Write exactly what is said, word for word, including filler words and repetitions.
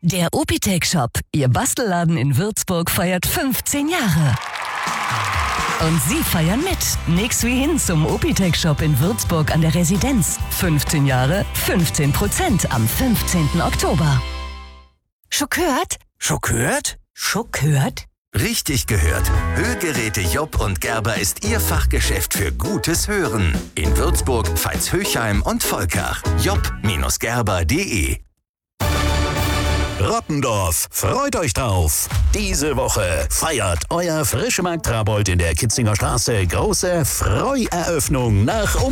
Der Opitech Shop, Ihr Bastelladen in Würzburg, feiert fünfzehn Jahre. Und Sie feiern mit. Nix wie hin zum Opitech Shop in Würzburg an der Residenz. fünfzehn Jahre, fünfzehn Prozent am fünfzehnten Oktober. Schockiert? Schockiert? Schockiert? Richtig gehört. Hörgeräte Jopp und Gerber ist Ihr Fachgeschäft für gutes Hören. In Würzburg, Veitshöchheim und Volkach. jopp Gerber punkt de. Rottendorf, freut euch drauf! Diese Woche feiert euer Frischemarkt Trabold in der Kitzinger Straße große Freueröffnung nach